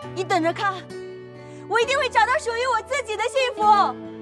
你等着看，我一定会找到属于我自己的幸福。